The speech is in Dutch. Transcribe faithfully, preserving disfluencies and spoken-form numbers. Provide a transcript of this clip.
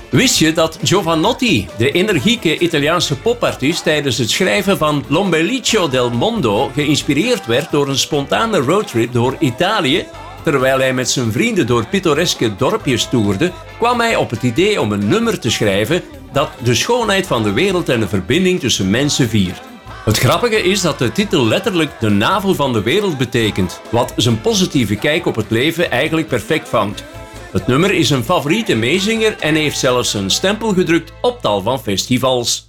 Wist je dat Jovanotti, de energieke Italiaanse popartiest, tijdens het schrijven van L'Ombelico del Mondo geïnspireerd werd door een spontane roadtrip door Italië? Terwijl hij met zijn vrienden door pittoreske dorpjes toerde, kwam hij op het idee om een nummer te schrijven dat de schoonheid van de wereld en de verbinding tussen mensen viert. Het grappige is dat de titel letterlijk de navel van de wereld betekent, wat zijn positieve kijk op het leven eigenlijk perfect vangt. Het nummer is een favoriete meezinger en heeft zelfs een stempel gedrukt op tal van festivals.